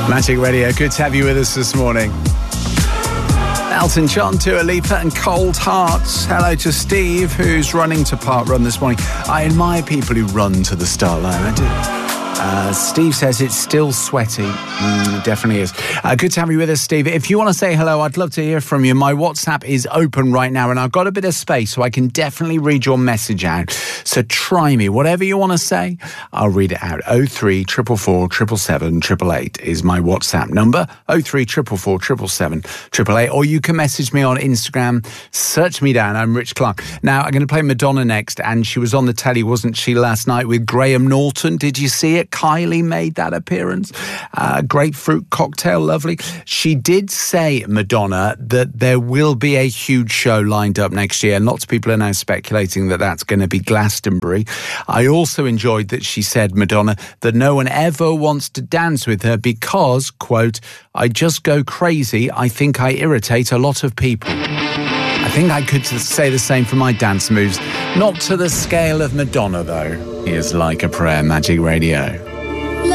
Magic Radio, good to have you with us this morning. Elton John, Dua Lipa and Cold Hearts. Hello to Steve, who's running to Park Run this morning. I admire people who run to the start line, I do. Steve says it's still sweaty. It definitely is. Good to have you with us, Steve. If you want to say hello, I'd love to hear from you. My WhatsApp is open right now and I've got a bit of space so I can definitely read your message out. So try me. Whatever you want to say, I'll read it out. 03 444 777 888 is my WhatsApp number. 03 444 777 888. Or you can message me on Instagram. Search me down. I'm Rich Clark. Now, I'm going to play Madonna next. And she was on the telly, wasn't she, last night with Graham Norton? Did you see it? Kylie made that appearance. Grapefruit cocktail, lovely. She did say, Madonna, that there will be a huge show lined up next year, and lots of people are now speculating that that's going to be Glastonbury. I also enjoyed that she said, Madonna, that no one ever wants to dance with her because, quote, I just go crazy. I think I irritate a lot of people. I think I could say the same for my dance moves. Not to the scale of Madonna, though. Here's Like a Prayer, Magic Radio.